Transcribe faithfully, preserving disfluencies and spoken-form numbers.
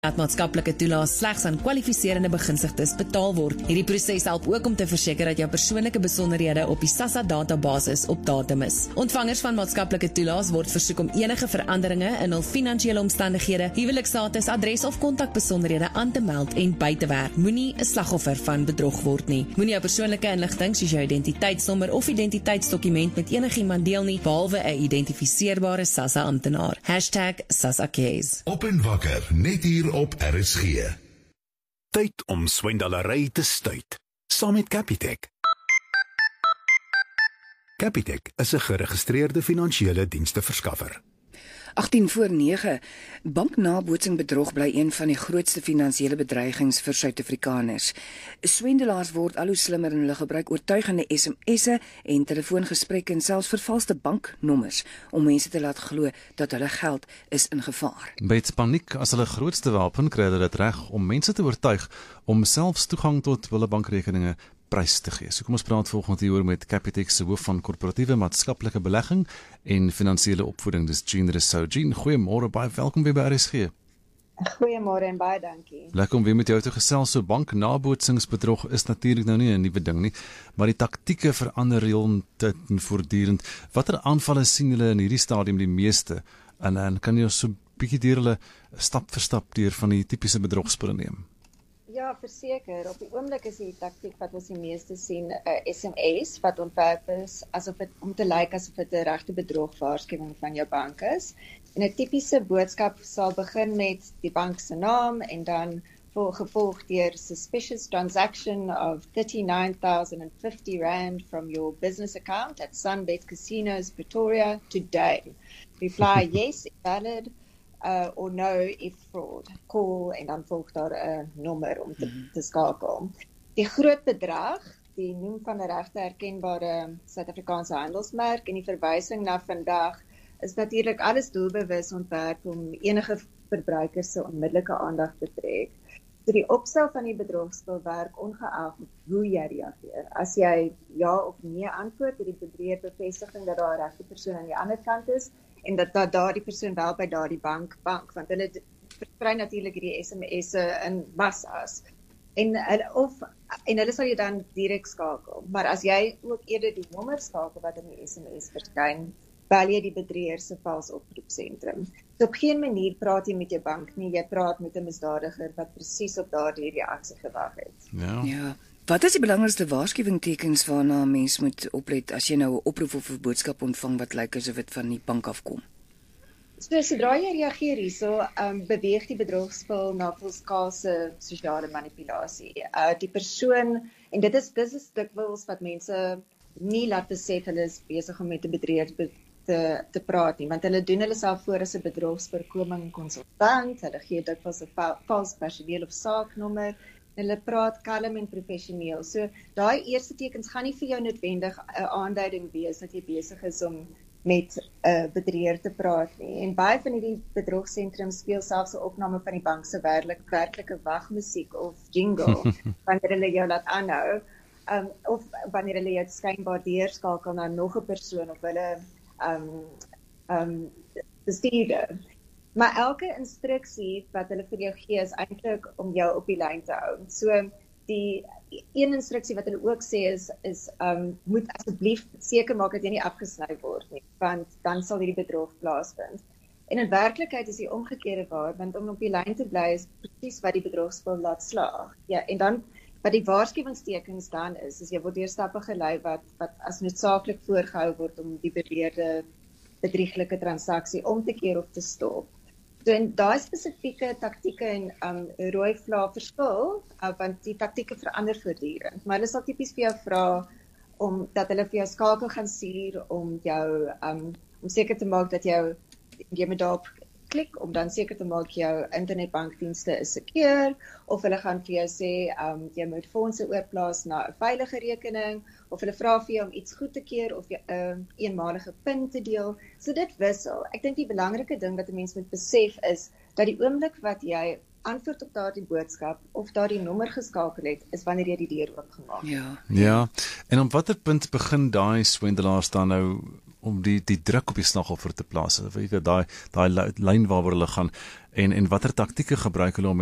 dat maatskaplike toelaas slegs aan kwalifiserende begunstigdes betaal word. Hierdie proses help ook om te verseker dat jou persoonlike besonderhede op die SASSA databasis op datum is. Ontvangers van maatskaplike toelaas word versoek om enige veranderinge in hul finansiële omstandighede, huwelikstatus, adres of kontakbesonderhede aan te meld en by te werk. Moenie 'n slagoffer van bedrog word nie. Moenie jou persoonlike inligting soos jou identiteitsnommer of identiteitsdokument met enigiemand deel nie, behalwe 'n identifiseerbare SASSA amptenaar. Hashtag SASSAcase. Op en wakker, net hier op R S G. Tyd om swindelery te stuit, saam met Capitec. Capitec is 'n geregistreerde finansiële diensteverskaffer. agttien voor nege. Banknabootsing-bedrog bly een van die grootste finansiële bedreigings vir Suid-Afrikaners. Swendelaars word al hoe slimmer en hulle gebruik oortuigende S M S'e en telefoongesprekke en selfs vervalste banknommers om mense te laat glo dat hulle geld is in gevaar. Met paniek as hulle grootste wapen kry hulle dit reg om mense te oortuig om selfs toegang tot hulle bankrekeninge prys te gee. So kom ons praat volgende uur met Capitec se hoof van korporatiewe maatskaplike belegging en finansiële opvoeding, dis Jean Rousseau. Jean, goeiemôre, baie welkom weer by R S G. Goeiemôre en baie dankie. Lekker om weer met jou te gesels. So banknabootsingsbedrog is natuurlik nou nie 'n nuwe ding nie, maar die taktieke verander heeltyd en voortdurend. Watter aanvalle sien julle in hierdie stadium die meeste? En dan kan jy so 'n bietjie deur hulle stap vir stap deur van die tipiese bedrogspore neem. Ja, verseker. Op die oomblik is die taktiek wat ons die meeste sien 'n uh, S M S wat ontwerp is asof dit om te lyk asof dit 'n regte bedrog waarskuwing van jou bank is. En 'n tipiese boodskap sal begin met die bank se naam en dan gevolg deur suspicious transaction of thirty-nine thousand fifty rand from your business account at Sunbet Casinos Pretoria today. Reply yes if valid. Uh, or no if fraud. Call en dan volg daar 'n uh, nommer om te, te skakel. Die groot bedrag, die noem van 'n regte erkenbare Suid-Afrikaanse handelsmerk en die verwysing na vandag is natuurlik alles doelbewus ontwerp om enige verbruiker se onmiddellike aandag te trek. So die opstel van die bedrogspel werk ongeag hoe jy reageer. As jy ja of nee antwoord, het die bedrieër bevestiging dat daar 'n regte persoon aan die ander kant is en dat dat daardie persoon wel by daardie bank bank want hulle versprei natuurlik hierdie S M S'e in massas en hulle of en hulle sal jy dan direk skakel, maar as jy ook eerder die nommer skakel wat in die S M S verskyn, bel jy die bedrieër se vals oproepsentrum. So op geen manier praat jy met jou bank nie, jy praat met 'n misdadiger wat presies op daardie reaksie gewag het. Ja. Ja. Wat is die belangrikste waarskuwingstekens waarna mens moet oplet as jy nou 'n oproep of 'n boodskap ontvang wat lyk asof dit van die bank af kom? So sodra jy reageer hierso, um, beweeg die bedrogspel na volskaalse sosiale manipulasie. Uh, die persoon en dit is dis is dikwels wat mense nie laat besef hulle is besig om met 'n bedrieër te te praat nie, want hulle doen hulle self voor as 'n bedrogsvoorkoming konsultant, hulle gee dikwels 'n vals personeel of saaknommer. Hulle praat kalm en professioneel. So daai eerste tekens gaan nie vir jou noodwendig 'n aanduiding wees dat jy besig is om met 'n uh, bedrieër te praat nie. En baie van hierdie bedrogsentrums speel selfs 'n opname van die bank se werklik werklike wagmusiek of jingle wanneer hulle jou laat aanhou. Um, of wanneer hulle jou skynbaar deurskakel na nog 'n persoon of hulle um um bestuurder. Maar elke instruksie wat hulle vir jou gee is eintlik om jou op die lyn te hou. So die een instruksie wat hulle ook sê is is um moet asseblief seker maak dat jy nie afgesny word nie, want dan sal hierdie bedrog plaasvind. En in werklikheid is die omgekeerde waar, want om op die lyn te bly is presies wat die bedrogspel laat slaag. Ja, en dan wat die waarskuwingstekens dan is, is jy word deur stappe gelei wat wat as noodsaaklik voorgehou word om die beweerde bedrieglike transaksie om te keer of te stop. So en daai spesifieke taktieke en um, rooi vlae verskil, uh, want die taktieke verander voortdurend. Maar hulle sal tipies vir jou vra om dat hulle vir jou skakel gaan stuur om jou um, om seker te maak dat jou jy moet daarop klik om dan seker te maak jou internetbankdienste is seker, of hulle gaan vir jou sê um, jy moet fondse oorplaas na 'n veilige rekening, of hulle vra vir jou om iets goed te keer of 'n uh, eenmalige pin te deel. So dit wissel. Ek dink die belangrike ding wat 'n mens moet besef is dat die oomblik wat jy antwoord op daardie boodskap of daardie nommer geskakel het, is wanneer jy die deur oopgemaak het. Ja. Ja. En op watter punt begin daai swendelaars dan nou om die die druk op die slagoffer te plaas. Weet jy daai daai lyn waaroor hulle gaan en en watter taktieke gebruik hulle om